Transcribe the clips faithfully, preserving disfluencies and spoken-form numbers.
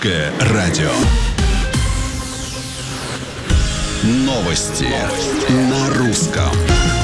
Радио. Новости на русском.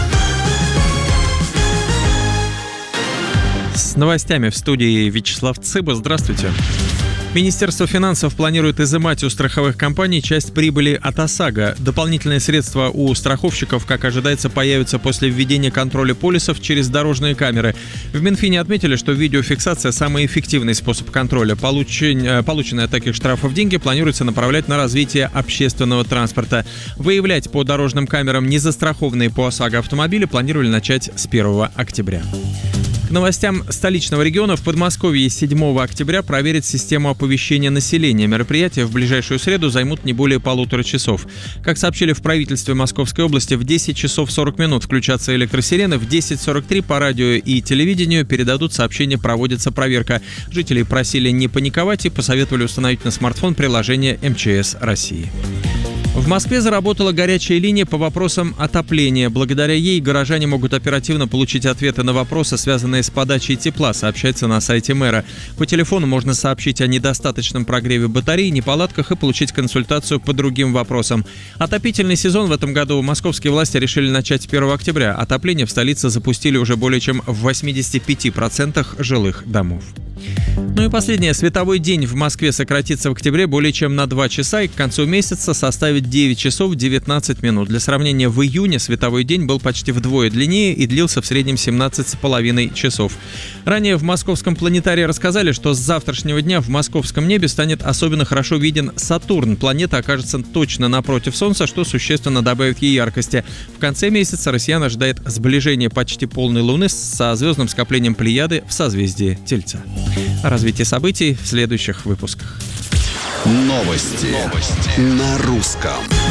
С новостями в студии Вячеслав Цыба. Здравствуйте. Министерство финансов планирует изымать у страховых компаний часть прибыли от ОСАГО. Дополнительные средства у страховщиков, как ожидается, появятся после введения контроля полисов через дорожные камеры. В Минфине отметили, что видеофиксация – самый эффективный способ контроля. Получен... Полученные от таких штрафов деньги планируется направлять на развитие общественного транспорта. Выявлять по дорожным камерам незастрахованные по ОСАГО автомобили планировали начать с первого октября. К новостям столичного региона. В Подмосковье седьмого октября проверят систему оповещения населения. Мероприятия в ближайшую среду займут не более полутора часов. Как сообщили в правительстве Московской области, в десять часов сорок минут включатся электросирены, в десять сорок три по радио и телевидению передадут сообщение «Проводится проверка». Жителей просили не паниковать и посоветовали установить на смартфон приложение эм че эс России. В Москве заработала горячая линия по вопросам отопления. Благодаря ей горожане могут оперативно получить ответы на вопросы, связанные с подачей тепла, сообщается на сайте мэра. По телефону можно сообщить о недостаточном прогреве батарей, неполадках и получить консультацию по другим вопросам. Отопительный сезон в этом году московские власти решили начать с первого октября. Отопление в столице запустили уже более чем в восьмидесяти пяти процентах жилых домов. Ну и последнее. Световой день в Москве сократится в октябре более чем на два часа и к концу месяца составит девять часов девятнадцать минут. Для сравнения, в июне световой день был почти вдвое длиннее и длился в среднем семнадцать с половиной часов. Ранее в Московском планетарии рассказали, что с завтрашнего дня в московском небе станет особенно хорошо виден Сатурн. Планета окажется точно напротив Солнца, что существенно добавит ей яркости. В конце месяца россиян ожидает сближение почти полной Луны со звездным скоплением Плеяды в созвездии Тельца. О развитии событий в следующих выпусках. Новости, Новости. на русском.